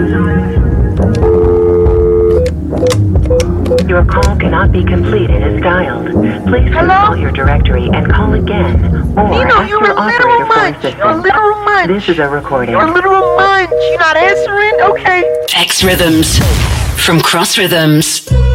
Your call cannot be completed as dialed. Please consult your directory and call again, or Nino, ask you're your a operator literal for munch. assistance. You're a literal munch. This is a recording. You're a literal munch. You're not answering? Okay. X Rhythms from Cross Rhythms.